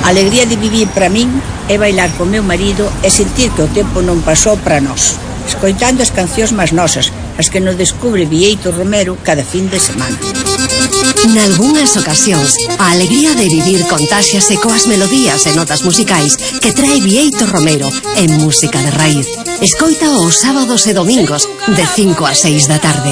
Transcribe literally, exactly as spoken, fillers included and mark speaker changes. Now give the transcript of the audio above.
Speaker 1: A alegría de vivir para min é bailar co meu marido e sentir que o tempo non pasou para nós, escoitando as cancións máis nosas, as que nos descubre Bieito Romero cada fin de semana.
Speaker 2: Nalgúnas ocasións, a alegría de vivir contáxiase coas melodías e notas musicais que trae Bieito Romero en Música de Raíz. Escoita os sábados e domingos de cinco a seis da tarde.